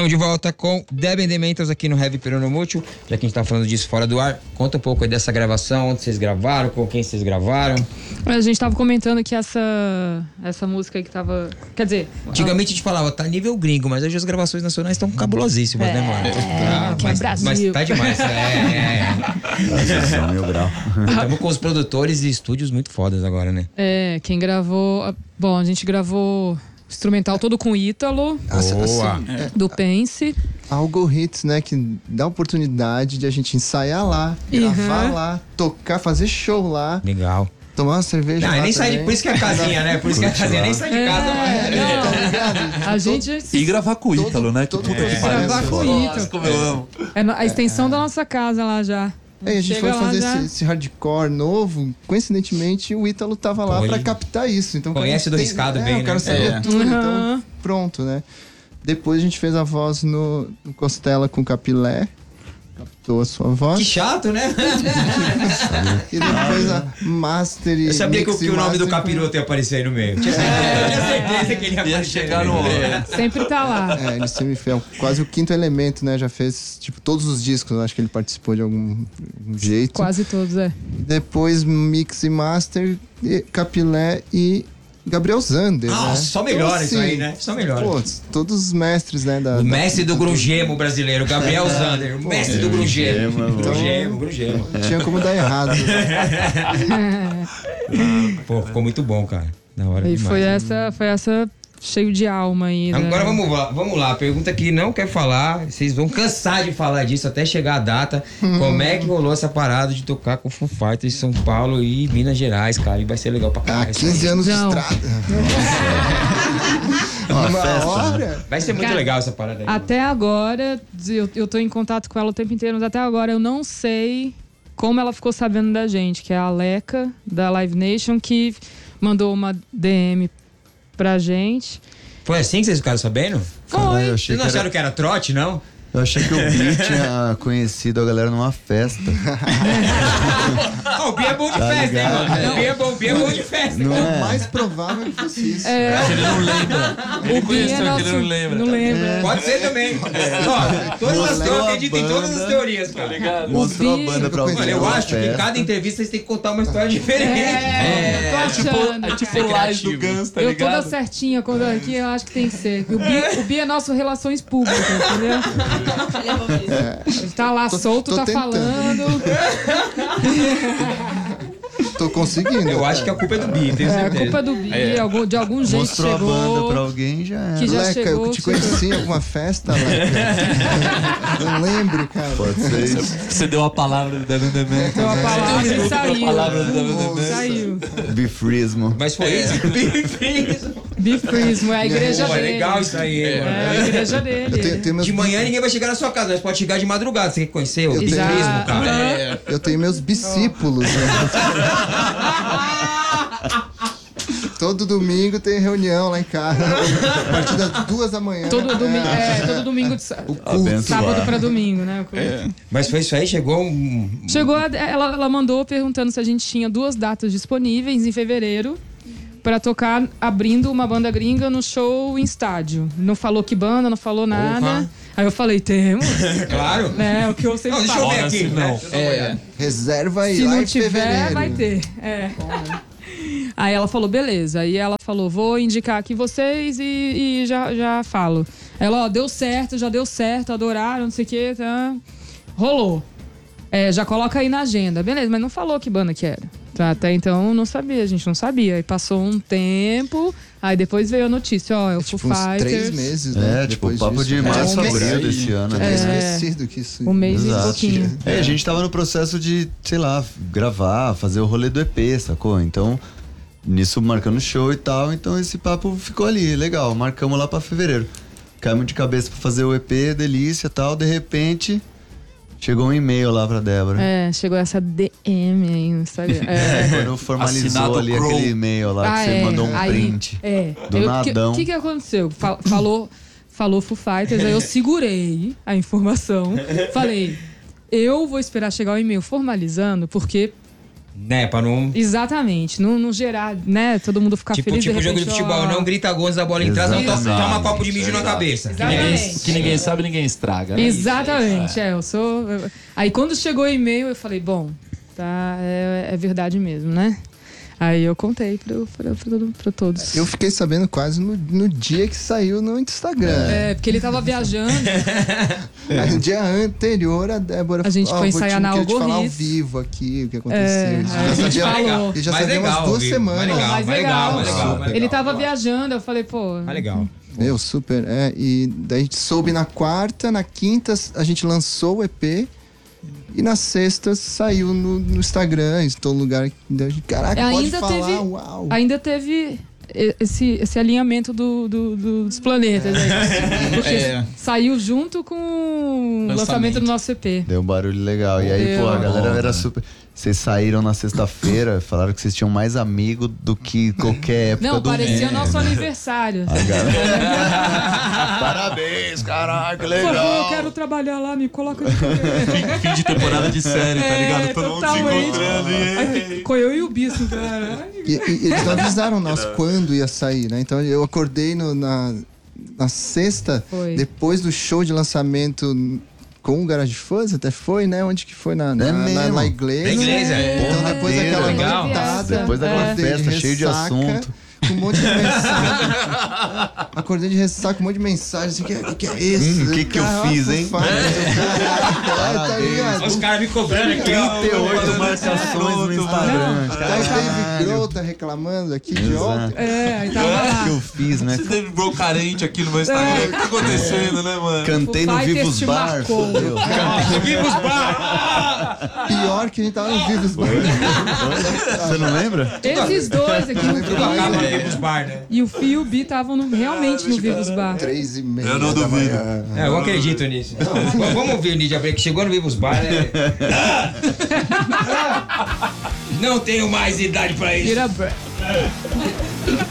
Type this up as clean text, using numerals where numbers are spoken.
Estamos de volta com Deben Dementors aqui no Heavy Peronomútil. Já que a gente tá falando disso fora do ar, conta um pouco aí dessa gravação, onde vocês gravaram, com quem vocês gravaram. A gente tava comentando que essa música aí que tava... Quer dizer... Antigamente a gente falava, tá nível gringo, mas hoje as gravações nacionais estão cabulosíssimas, né, mano? Que é Brasil. Mas tá demais, Meu grau. Estamos com os produtores e estúdios muito fodas agora, né? Quem gravou... Bom, a gente gravou... instrumental todo com o Ítalo, do Pense. Algo Hits, né? Que dá a oportunidade de a gente ensaiar lá, gravar lá, tocar, fazer show lá. Legal. Tomar uma cerveja lá nem sai também. Por isso que é a casinha, né? Por isso que é a casinha, nem sai de casa mais. A gente... E gravar com o Ítalo, né? Gravar com o Ítalo. Como eu amo. É a extensão da nossa casa lá já. Aí a gente foi Chega lá fazer já. esse hardcore novo. Coincidentemente, o Ítalo tava lá pra captar isso. Então, Conhece do riscado bem, o cara né? sabia tudo, então pronto, né? Depois a gente fez a voz no Costela com Capilé. Captou a sua voz. Que chato, né? E depois a Master e Eu sabia que Mix e o nome Master do capiroto ia aparecer aí no meio. Tinha certeza que ele ia aparecer. Chegar no... Sempre tá lá. Ele sempre fez quase o quinto elemento, né? Já fez, tipo, todos os discos. Eu acho que ele participou de algum jeito. Quase todos, Depois Mix e Master, Capilé e Gabriel Zander, né? Só melhora isso aí, né? Só melhora. Pô, todos os mestres, né? O mestre do grungemo brasileiro, Gabriel Zander. O mestre do grungemo. Grungemo. Não tinha como dar errado. Pô, ficou muito bom, cara. Da hora E demais. foi essa cheio de alma aí. Agora vamos lá. Pergunta que não quer falar. Vocês vão cansar de falar disso até chegar a data. Como é que rolou essa parada de tocar com o Foo Fighters em São Paulo e Minas Gerais, cara? E vai ser legal pra caralho. 15 anos de estrada. Uma hora. Vai ser muito Cara, legal essa parada aí. Até agora, eu tô em contato com ela o tempo inteiro, mas até agora eu não sei como ela ficou sabendo da gente, que é a Aleca, da Live Nation, que mandou uma DM pra gente. Foi assim que vocês ficaram sabendo? Foi. Vocês não acharam que era trote, não? Eu achei que o Bi tinha conhecido a galera numa festa. O Bi é bom de festa, hein, mano? O Bi é bom de festa. Não É é? mais provável que fosse isso. Ele não lembra. Ele conheceu que ele não lembra. Não lembra. Pode ser também. Ó, eu acredito em todas as teorias, cara. Mostrou Bi- a banda pra alguém. Mano, eu numa acho que festa. cada entrevista vocês têm que contar uma história diferente. Eu tô achando. É tipo o Lies do Guns, tá Eu toda ligado? certinha quando aqui, eu acho que tem que ser. O Bi é nosso relações públicas, entendeu? Ele tá lá solto, tô tá tentando. falando. Tô conseguindo. Eu acho que a culpa é do Bi, tenho É, a certeza. culpa do Bi, de algum jeito Mostrou chegou. a banda pra alguém já era. Que já Leca, chegou, eu te conheci em alguma festa, Leca. Não lembro, cara. Pode ser isso. Você deu a palavra do Devin Demento. Deu a palavra e A saiu. palavra do Devin Demento. Saiu. Bifrismo. Mas foi isso? Bifrismo, é a igreja Pô, é dele. legal isso aí, hein, mano. É a igreja dele. Eu tenho meus De manhã ninguém vai chegar na sua casa, mas pode chegar de madrugada. Você quer conhecer o tenho- bifrismo, cara? Eu tenho meus discípulos. Né? Todo domingo tem reunião lá em casa. A partir das 2h. Todo domingo de sábado pra domingo, né? Mas foi isso aí, chegou um... Chegou, ela mandou perguntando se a gente tinha 2 datas disponíveis em fevereiro pra tocar abrindo uma banda gringa no show em estádio. Não falou que banda, não falou nada. Opa. Aí eu falei, temos. Claro. É, o que eu sempre Não, deixa eu falo. ver aqui. Né? Reserva aí Se lá não em tiver, fevereiro. vai ter. É. Aí ela falou, beleza. Aí ela falou, vou indicar aqui vocês e já falo. Ela, ó, deu certo, já deu certo, adoraram, não sei o que, tá. Rolou. Já coloca aí na agenda. Beleza, mas não falou que banda que era. Tá, até então não sabia, a gente não sabia. Aí passou um tempo, aí depois veio a notícia, ó, é o Foo Tipo, uns Fighters. 3 meses, né? É, tipo, Depois papo disso. de março, um mês. abril desse ano. Já tinha né? esquecido que isso... Um mês Exato. e pouquinho. É, a gente tava no processo de, sei lá, gravar, fazer o rolê do EP, sacou? Então, nisso marcando show e tal, então esse papo ficou ali, legal, marcamos lá pra fevereiro. Caímos de cabeça pra fazer o EP, delícia e tal, de repente, chegou um e-mail lá pra Débora. Chegou essa DM aí no Instagram. Quando formalizou Assinado ali Crow. aquele e-mail lá, que você mandou um Aí, print. Do O nadão. que aconteceu? Falou Foo Fighters, aí eu segurei a informação. Falei, eu vou esperar chegar o e-mail formalizando, porque Né, pra não... Exatamente, não gerar, né? Todo mundo ficar feliz. Tipo de jogo de repente, futebol, ó, não grita gols, a bola entrar, não Exatamente. toma copo de mijo na cabeça. Exatamente. Que ninguém sabe, ninguém estraga. Né? Exatamente, eu sou. Aí quando chegou o e-mail, eu falei, bom, tá, é verdade mesmo, né? Aí eu contei pra todos. Eu fiquei sabendo quase no dia que saiu no Instagram. Porque ele tava viajando. Aí, no dia anterior, a Débora A gente foi ensaiar na Algorithmo falar ao Algorithmo. vivo aqui o que aconteceu. A gente falou. E já Mais sabia umas legal, 2 viu? semanas. Mais legal, mais legal. Ele tava viajando, eu falei, pô. Ah, legal. Meu, super. E daí a gente soube na quarta, na quinta a gente lançou o EP. E na sexta saiu no Instagram, em todo lugar. Caraca, pode falar, uau. Ainda teve esse alinhamento dos planetas aí. Porque saiu junto com o lançamento do nosso EP. Deu um barulho legal. E aí, pô, a galera Bom, era né? super... Vocês saíram na sexta-feira, falaram que vocês tinham mais amigo do que qualquer época Não, do parecia mundo. nosso aniversário. A galera... Parabéns, caralho, que Por favor, eu legal. quero trabalhar lá, me coloca de Fim de temporada de série, tá ligado? Todo mundo se totalmente. encontrando. Aí ficou eu e o Bispo, cara. E eles não avisaram nós quando ia sair, né? Então eu acordei na sexta, Foi. depois do show de lançamento com o Garage Fuzz, até foi, né? Onde que foi? Na mesmo? igreja. Na igreja, Então depois daquela legal. noitada, Depois daquela acordei festa de cheia de ressaca, assunto. Com um monte de mensagem. Acordei de ressaca com um monte de mensagem. Assim, que é isso? Que eu fiz, hein? Parabéns. Os caras me cobrando aqui, ó. 38 marcações no Instagram. Tá Dave Grohl tá reclamando aqui de ontem. Aí tava lá. que eu fiz, né? Você teve bro carente aqui no meu Instagram. O que tá acontecendo, né, mano? Cantei no O Fighters Vivos te Bar, marcou. fodeu. Vivos Bar! Pior que a gente tava no Vivos Bar. Você não lembra? Esses dois aqui, o Tudo acaba no Fio Vivos Bar, né? e o Fio e o Bi estavam realmente no Vivos Bar. 3h30 Eu não da duvido. manhã. Eu acredito nisso. Vamos ver o Nidia Break. Chegou no Vivos Bar, né? Não tenho mais idade pra isso. Vira break.